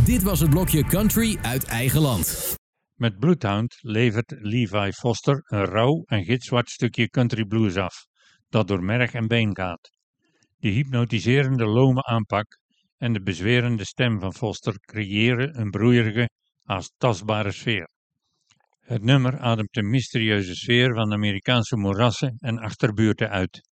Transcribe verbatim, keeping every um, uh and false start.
Dit was het blokje Country uit eigen land. Met Bloodhound levert Levi Foster een rauw en gitzwart stukje country blues af, dat door merg en been gaat. De hypnotiserende lome aanpak en de bezwerende stem van Foster creëren een broeierige, haast tastbare sfeer. Het nummer ademt een mysterieuze sfeer van Amerikaanse moerassen en achterbuurten uit.